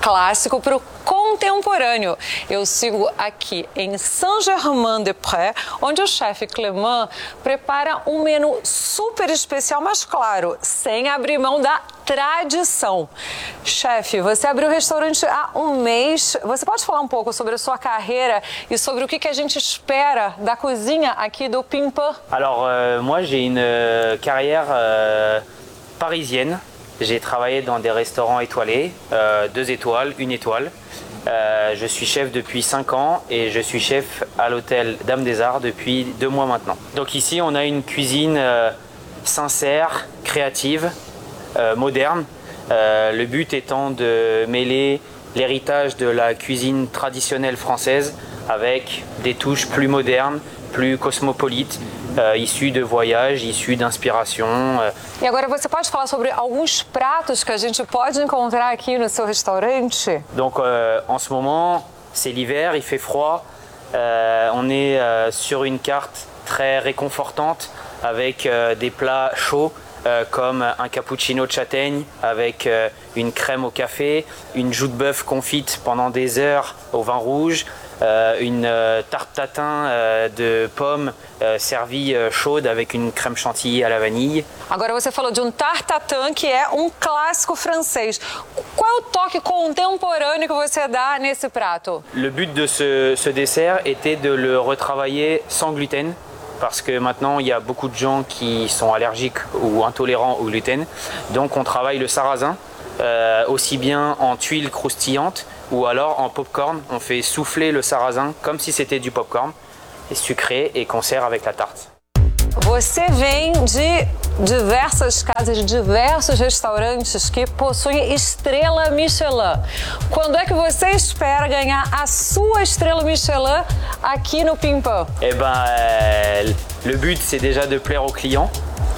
clássico para o contemporâneo. Eu sigo aqui em Saint-Germain-des-Prés, onde o chefe Clément prepara um menu super especial, mas claro, sem abrir mão da tradição. Chefe, você abriu o restaurante há um mês. Você pode falar um pouco sobre a sua carreira e sobre o que a gente espera da cozinha aqui do Pimpan? Alors, moi, j'ai une carrière parisienne. J'ai travaillé dans des restaurants étoilés, 2 étoiles, 1 étoile. Je suis chef depuis 5 ans et je suis chef à l'hôtel Dame des Arts depuis 2 mois maintenant. Donc ici, on a une cuisine sincère, créative, moderne. Le but étant de mêler l'héritage de la cuisine traditionnelle française avec des touches plus modernes, plus cosmopolites, issus de voyages, issus d'inspiration. E agora você pode falar sobre alguns pratos que a gente pode encontrar aqui no seu restaurante? Donc en ce moment, c'est l'hiver, il fait froid. On est sur une carte très réconfortante avec des plats chauds comme un cappuccino de châtaigne avec une crème au café, une joue de bœuf confite pendant des heures au vin rouge, une tarte tatin de pommes servie chaude avec une crème chantilly à la vanille. Agora você falou de tarte tatin, que é clássico francês. Qual é o toque contemporâneo que você dá nesse prato? Le but de ce dessert était de le retravailler sans gluten. Parce que maintenant, il y a beaucoup de gens qui sont allergiques ou intolérants au gluten. Donc on travaille le sarrasin, aussi bien en tuiles croustillantes ou alors en popcorn. On fait souffler le sarrasin comme si c'était du popcorn, et sucré, et qu'on sert avec la tarte. Você vem de diversas casas, de diversos restaurantes que possuem estrela Michelin. Quando é que você espera ganhar a sua estrela Michelin aqui no Pimpan? Eh ben, le but c'est déjà de plaire aux clients.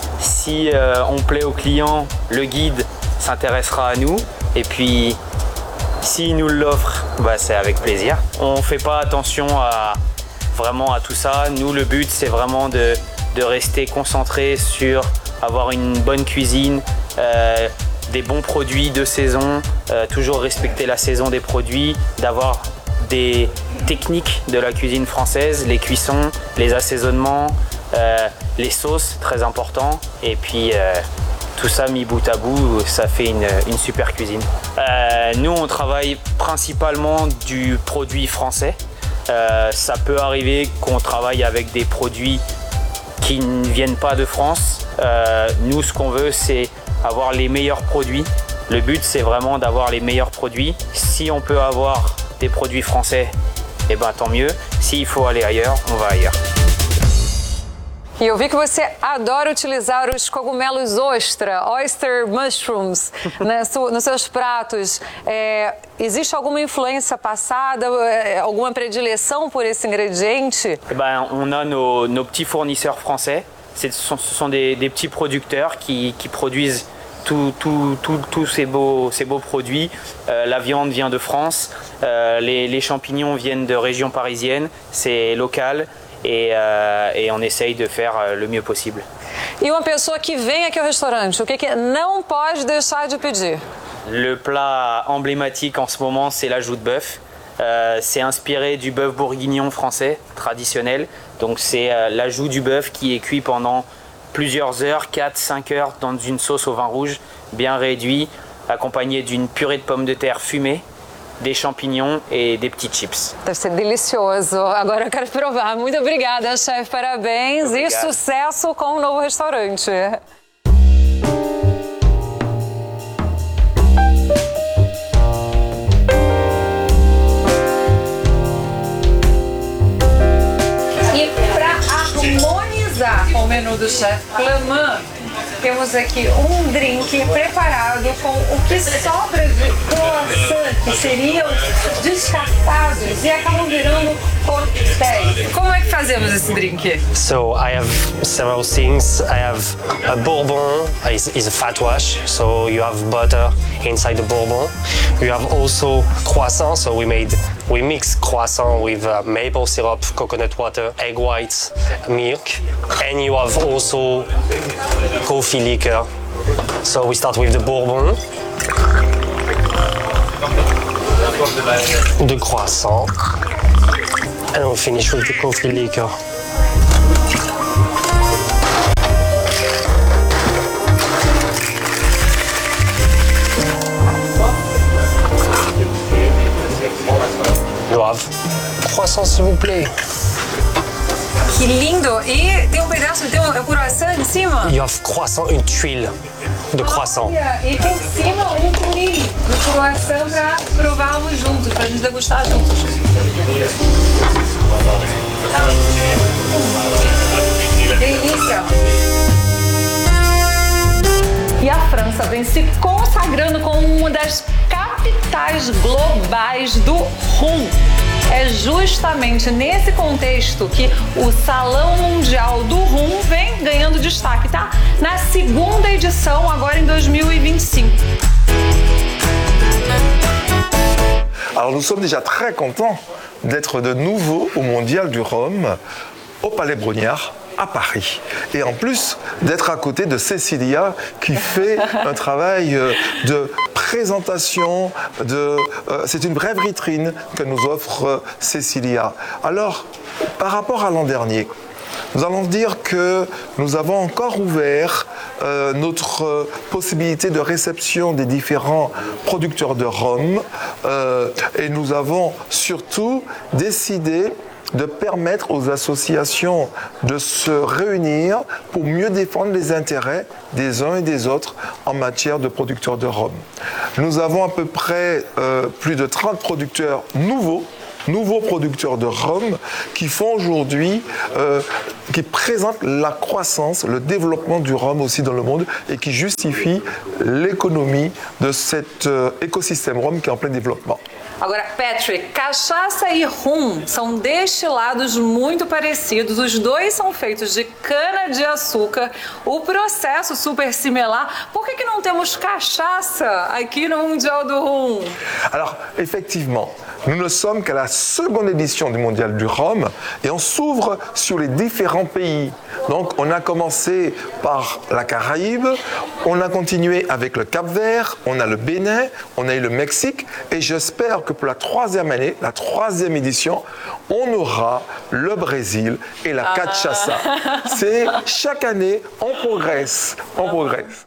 Si on plaît aux clients, le guide s'intéressera à nous. Et puis, s'il nous l'offre, bah, c'est avec plaisir. On ne fait pas attention vraiment à tout ça. Nous, le but c'est vraiment de rester concentré sur avoir une bonne cuisine, des bons produits de saison, toujours respecter la saison des produits, d'avoir des techniques de la cuisine française, les cuissons, les assaisonnements, les sauces, très important, et puis tout ça mis bout à bout, ça fait une super cuisine. Nous, on travaille principalement du produit français. Ça peut arriver qu'on travaille avec des produits qui ne viennent pas de France. Nous, ce qu'on veut, c'est avoir les meilleurs produits. Le but, c'est vraiment d'avoir les meilleurs produits. Si on peut avoir des produits français, eh ben, tant mieux. S'il faut aller ailleurs, on va ailleurs. E eu vi que você adora utilizar os cogumelos oyster mushrooms, né, nos seus pratos. Existe alguma influência passada, alguma predileção por esse ingrediente? Eh ben, on a nos petits fournisseurs français. Ce sont des petits producteurs qui produisent tous ces beaux produits. La viande vient de France, les champignons viennent de régions parisiennes, c'est local. Et on essaye de faire le mieux possible. E uma pessoa que vem aqui ao restaurante, o que não pode deixar de pedir? Le plat emblématique en ce moment, c'est la joue de bœuf. C'est inspiré du bœuf bourguignon français traditionnel. Donc c'est la joue du bœuf qui est cuit pendant plusieurs heures, 4-5 heures dans une sauce au vin rouge, bien réduit, accompagnée d'une purée de pommes de terre fumée, des champignons et des petits chips. Deve ser delicioso. Agora eu quero provar. Muito obrigada, chefe. Parabéns. Obrigado. E sucesso com o novo restaurante. E para harmonizar com o menu do chefe Clément, temos aqui drink preparado com o que sobra de croissant, que seriam descartados e acabam virando coquetéis. Como é que fazemos esse drink? So I have several things. I have a bourbon, is a fat wash, so you have butter inside the bourbon. You have also croissant, so we mix croissant with maple syrup, coconut water, egg whites, milk, and you have also coffee liquor. So we start with the bourbon. de croissant. And we'll finish with the coffee liquor. Joave. Croissant, s'il vous plaît. Que lindo! E tem pedaço, tem croissant em cima? You have croissant, une tuile de croissant. Olha, e tem em cima coulis de croissant para provarmos juntos, para nos degustar juntos. Delícia! E a França vem se consagrando como uma das capitais globais do rum. É justamente nesse contexto que o Salão Mundial do Rum vem ganhando destaque, tá? Na segunda edição, agora em 2025. Alors nous sommes déjà très contents d'être de nouveau au Mondial du Rhum, au Palais Brongniart, à Paris. Et en plus d'être à côté de Cécilia qui fait un travail de présentation, c'est une vraie vitrine que nous offre Cécilia. Alors, par rapport à l'an dernier, nous allons dire que nous avons encore ouvert notre possibilité de réception des différents producteurs de rhum et nous avons surtout décidé de permettre aux associations de se réunir pour mieux défendre les intérêts des uns et des autres en matière de producteurs de rhum. Nous avons à peu près plus de 30 producteurs nouveaux producteurs de rhum qui font aujourd'hui, qui présentent la croissance, le développement du rhum aussi dans le monde et qui justifient l'économie de cet écosystème rhum qui est en plein développement. Agora, Patrick, cachaça e rum são destilados muito parecidos. Os dois são feitos de cana-de-açúcar. O processo super similar. Por que não temos cachaça aqui no Mundial do Rum? Alors, effectivement, nous ne sommes qu'à la seconde édition du Mondial du Rhum et on s'ouvre sur les différents pays. Donc, on a commencé par la Caraïbe, on a continué avec le Cap-Vert, on a le Bénin, on a eu le Mexique et j'espère que pour la troisième année, la troisième édition, on aura le Brésil et la cachaça. C'est chaque année, on progresse, on progresse.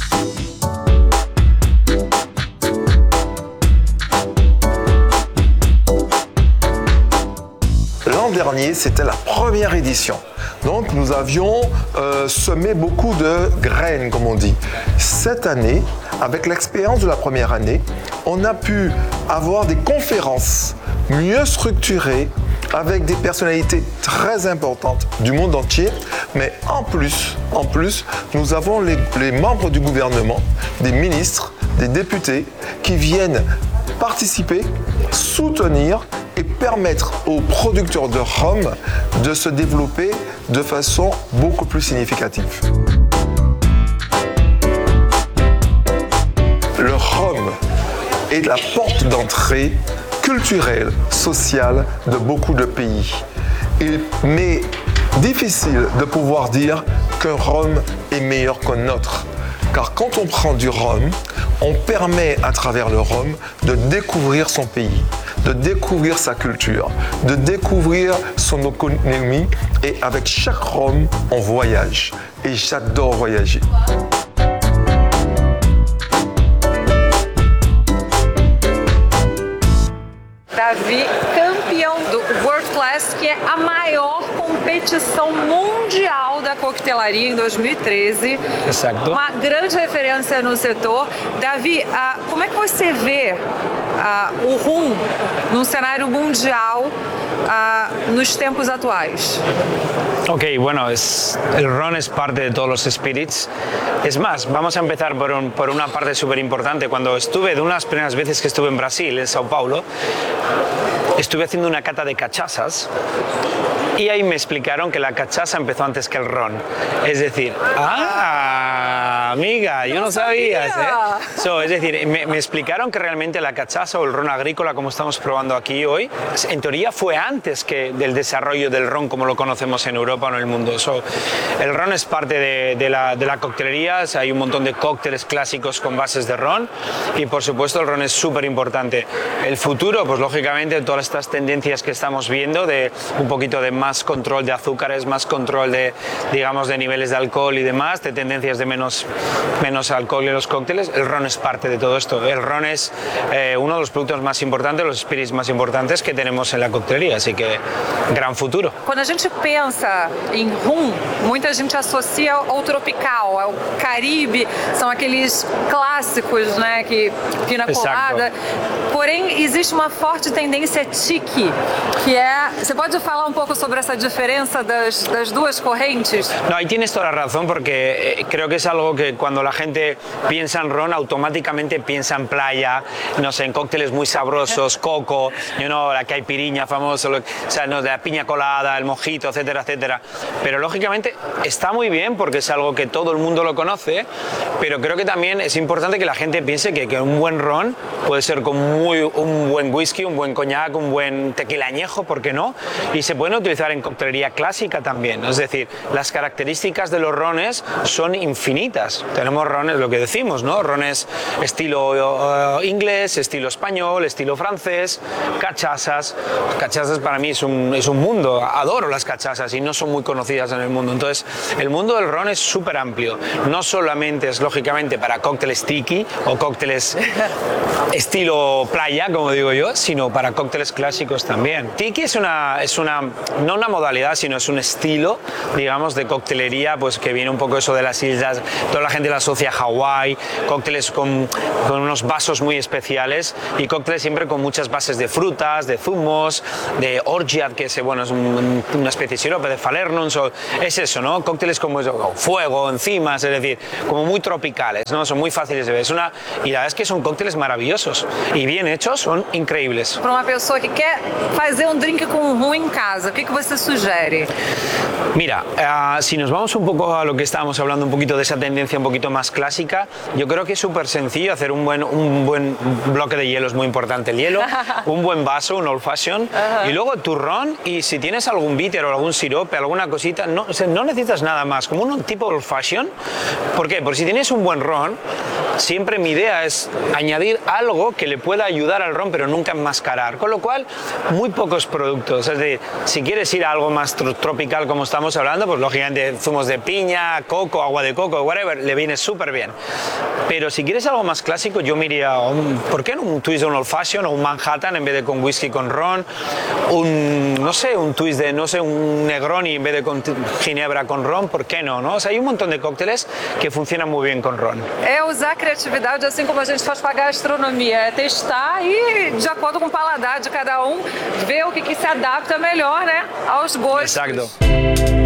L'an dernier, c'était la première édition. Donc nous avions semé beaucoup de graines, comme on dit. Cette année, avec l'expérience de la première année, on a pu avoir des conférences mieux structurées, avec des personnalités très importantes du monde entier. Mais en plus, nous avons les membres du gouvernement, des ministres, des députés, qui viennent participer, soutenir et permettre aux producteurs de rhum de se développer de façon beaucoup plus significative. Le rhum est la porte d'entrée culturelle, sociale de beaucoup de pays. Il m'est difficile de pouvoir dire qu'un rhum est meilleur qu'un autre. Car quand on prend du rhum, on permet à travers le rhum de découvrir son pays, de découvrir sa culture, de découvrir son économie. Et avec chaque rhum, on voyage. Et j'adore voyager. Davi, campeão do World Class, que é a maior competição mundial da coquetelaria em 2013. Exato. Uma grande referência no setor. Davi, como é que você vê o rum num cenário mundial nos tempos actuales? Ok, bueno, el ron es parte de todos los spirits. Es más, vamos a empezar por una parte súper importante. Cuando estuve, de unas primeras veces que estuve en Brasil, en Sao Paulo, estuve haciendo una cata de cachazas y ahí me explicaron que la cachaza empezó antes que el ron. Es decir, amiga, yo no sabías, ¿eh? Es decir, me explicaron que realmente la cachaza o el ron agrícola, como estamos probando aquí hoy, en teoría fue antes que del desarrollo del ron como lo conocemos en Europa o en el mundo. El ron es parte de la coctelería, hay un montón de cócteles clásicos con bases de ron y por supuesto el ron es súper importante. El futuro, pues lógicamente todas estas tendencias que estamos viendo de un poquito de más control de azúcares, más control de, digamos, de niveles de alcohol y demás, de tendencias de menos alcohol en los cócteles, el ron es parte de todo esto. El ron es uno de los productos más importantes, los spirits más importantes que tenemos en la coctelería, así que gran futuro. Quando a gente pensa em rum, muita gente associa ao tropical, ao Caribe, são aqueles clássicos, né, que pina colada. Porém, existe uma forte tendência tiki, que é... Você pode falar um pouco sobre essa diferença das duas correntes? No, ahí tienes toda la razón porque creo que es algo que cuando la gente piensa en ron automáticamente piensa en playa, no sé, en cócteles muy sabrosos, coco, la caipirinha famosa, o sea, no, de la piña colada, el mojito, etcétera, etcétera. Pero lógicamente está muy bien porque es algo que todo el mundo lo conoce, pero creo que también es importante que la gente piense que un buen ron puede ser con un buen whisky, un buen coñac, un buen tequila añejo, ¿por qué no? Y se pueden utilizar en coctelería clásica también, es decir, las características de los rones son infinitas. Tenemos rones, lo que decimos, ¿no? Rones estilo inglés, estilo español, estilo francés, cachasas. Cachasas para mí es un mundo, adoro las cachasas y no son muy conocidas en el mundo. Entonces, el mundo del ron es súper amplio. No solamente es lógicamente para cócteles tiki o cócteles estilo playa, como digo yo, sino para cócteles clásicos también. Tiki es no una modalidad, sino es un estilo, digamos, de coctelería, pues que viene un poco eso de las islas, toda la gente la asocia a Hawái, cócteles con unos vasos muy especiales y cócteles siempre con muchas bases de frutas, de zumos, de orgeat, que es una especie de sirope, de falernum, es eso, ¿no? Cócteles como eso, fuego, enzimas, es decir, como muy tropicales, ¿no? Son muy fáciles de ver. Y la verdad es que son cócteles maravillosos y bien hechos, son increíbles. Para uma pessoa que quer fazer drink com rum em casa, o que você sugere? Mira, si nos vamos un poco a lo que estábamos hablando, un poquito de esa tendencia un poquito más clásica, yo creo que es súper sencillo hacer un buen bloque de hielo, es muy importante el hielo, un buen vaso, un old fashion, y luego tu ron, y si tienes algún bitter o algún sirope, alguna cosita, no necesitas nada más, como un tipo old fashion. ¿Por qué? Porque si tienes un buen ron, siempre mi idea es añadir algo que le pueda ayudar al ron, pero nunca enmascarar, con lo cual muy pocos productos, es decir, si quieres ir a algo más tropical como estamos hablando, pues lógicamente zumos de piña, coco, agua de coco, whatever, le viene súper bien. Pero si quieres algo más clásico, yo me iría a ¿por qué no? Un twist de un old fashion o un Manhattan en vez de con whisky con ron, un twist de, un Negroni en vez de con ginebra con ron, ¿por qué no? O sea, hay un montón de cócteles que funcionan muy bien con ron. É usar a criatividade assim como a gente faz para a gastronomia, é testar e, de acordo com o paladar de cada ver o que se adapta melhor, né, aos gostos. Exacto.